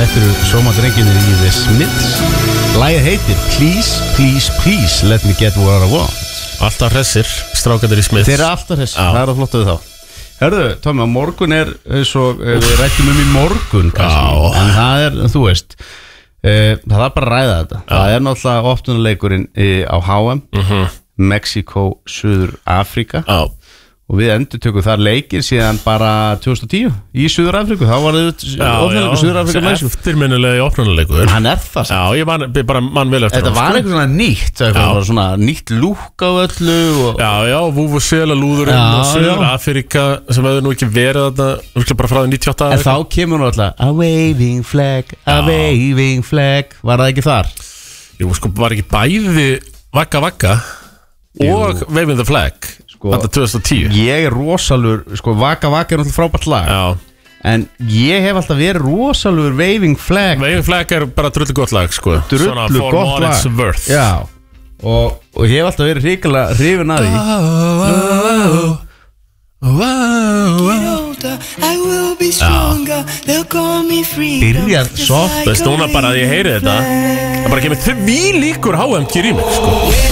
Þetta eru sómadrenginir í The Smiths. Lagið heitir Please, Please, Please Let me get what I want. Alltaf hressir, strákandir í Smiths. Þeir eru alltaf hressir, það er að flotta við þá. Hörðu, Tómi, á morgun er svo, við rættum í morgun kannski, en það er, þú veist, það er bara að ræða þetta. Það er náttúrulega opnuleikurinn á HM, Mexiko, Suður Afríka. Og við endurtökum þar leikir síðan bara 2010 í Suður Afríku. Þá var þetta opnuleikur Suður Afríka Mexiko. Eftirminnilega í opnuleikur. Hann er það. Já, ég bara mann vel eftir. Þetta var eitthvað svona nýtt, eitthvað svona nýtt lúk á öllu. Já, Vuvuzela lúðurinn og Suður Afríka sem hefur nú ekki verið þetta bara frá því 98. En þá kemur nú alltaf a waving flag. Var það ekki þar? Jú, sko, var ekki bæði Vagga Vagga og Waving the Flag þetta 2010. Ég er rosalur, sko, Vagga Vagga er náttúrulega frábært lag. Já. En ég hef alltaf verið rosalur Waving Flag. Waving Flag er bara drullu gott lag, sko. Drullu gott lag. It's worth. Já. Og ég hef alltaf verið hrikalega hrifin að því. Byrjað soft. Veist núna bara að ég heyri þetta. Það bara kemur því líkur HM-kýr í mig, sko.